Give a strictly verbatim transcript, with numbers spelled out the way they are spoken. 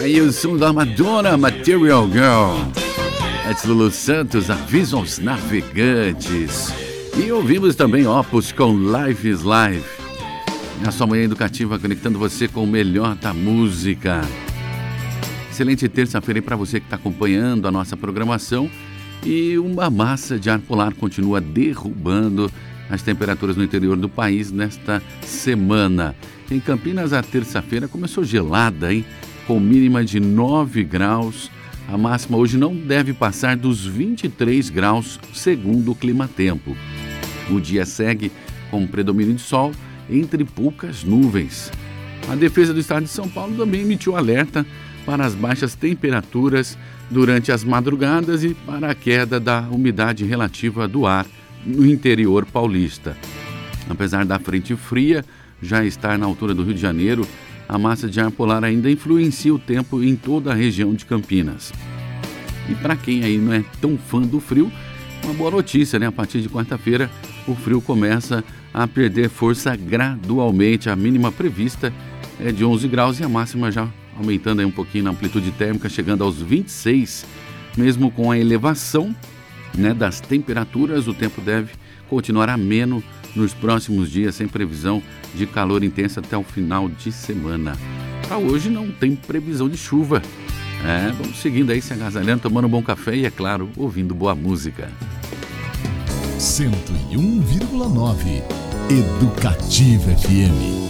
aí o som da Madonna, Material Girl. Antes Lulu Santos, avisa aos navegantes. E ouvimos também Opus com Life is Life. A sua manhã educativa conectando você com o melhor da música. Excelente terça-feira aí para você que está acompanhando a nossa programação. E uma massa de ar polar continua derrubando as temperaturas no interior do país nesta semana. Em Campinas, a terça-feira começou gelada, hein? Com mínima de nove graus. A máxima hoje não deve passar dos vinte e três graus, segundo o Climatempo. O dia segue com predomínio de sol entre poucas nuvens. A Defesa do Estado de São Paulo também emitiu alerta para as baixas temperaturas durante as madrugadas e para a queda da umidade relativa do ar no interior paulista. Apesar da frente fria já estar na altura do Rio de Janeiro, a massa de ar polar ainda influencia o tempo em toda a região de Campinas. E para quem aí não é tão fã do frio, uma boa notícia, né? A partir de quarta-feira, o frio começa a perder força gradualmente. A mínima prevista é de onze graus e a máxima já aumentando aí um pouquinho na amplitude térmica, chegando aos vinte e seis. Mesmo com a elevação, né, das temperaturas, o tempo deve continuar ameno nos próximos dias, sem previsão de calor intenso até o final de semana. Para hoje não tem previsão de chuva. É, vamos seguindo aí, se agasalhando, tomando um bom café e, é claro, ouvindo boa música. cento e um vírgula nove Educativa F M.